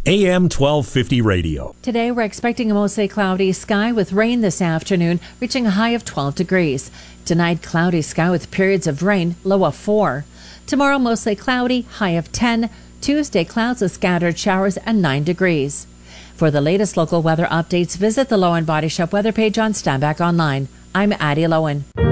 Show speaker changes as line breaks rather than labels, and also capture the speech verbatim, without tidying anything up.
A M twelve fifty radio.
Today we're expecting a mostly cloudy sky with rain this afternoon, reaching a high of twelve degrees. Tonight, cloudy sky with periods of rain, low of four. Tomorrow, mostly cloudy, high of ten. Tuesday, clouds with scattered showers and nine degrees. For the latest local weather updates, visit the Lowen Body Shop weather page on Standback Online. I'm Addie Lowen.